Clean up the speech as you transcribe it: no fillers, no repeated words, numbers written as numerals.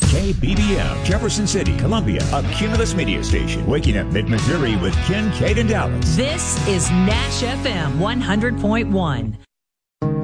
KBBM, Jefferson City, Columbia, a Cumulus media station. Waking up mid-Missouri with Ken, Kate, and Dallas. This is Nash FM 100.1.